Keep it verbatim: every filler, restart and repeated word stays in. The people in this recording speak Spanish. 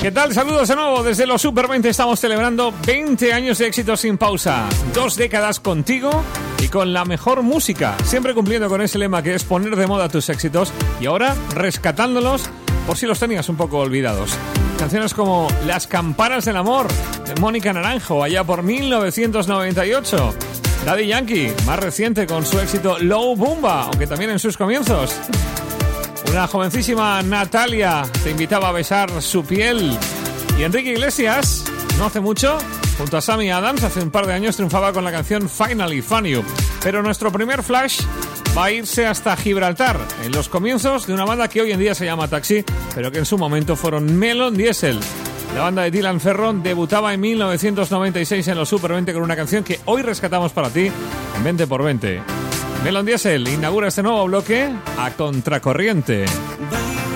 ¿Qué tal? Saludos de nuevo desde los Super veinte. Estamos celebrando veinte años de éxito sin pausa. Dos décadas contigo y con la mejor música. Siempre cumpliendo con ese lema que es poner de moda tus éxitos y ahora rescatándolos por si los tenías un poco olvidados. Canciones como Las campanas del amor de Mónica Naranjo, allá por mil novecientos noventa y ocho. Daddy Yankee, más reciente con su éxito Low Bumba, aunque también en sus comienzos. Una jovencísima Natalia te invitaba a besar su piel. Y Enrique Iglesias, no hace mucho, junto a Sammy Adams, hace un par de años triunfaba con la canción Finally Found You. Pero nuestro primer flash va a irse hasta Gibraltar, en los comienzos de una banda que hoy en día se llama Taxi, pero que en su momento fueron Melon Diesel. La banda de Dylan Ferron debutaba en mil novecientos noventa y seis en los Super veinte con una canción que hoy rescatamos para ti en veinte por veinte. Melon Diesel inaugura este nuevo bloque a contracorriente.